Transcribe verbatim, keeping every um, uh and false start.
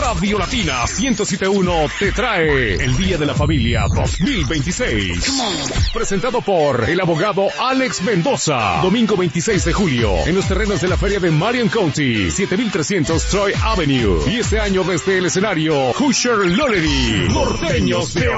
Radio Latina ciento siete punto uno te trae el Día de la Familia dos mil veintiséis. Presentado por el abogado Alex Mendoza. Domingo veintiséis de julio, en los terrenos de la feria de Marion County, siete mil trescientos Troy Avenue. Y este año desde el escenario, Hoosier Lollery, Norteños de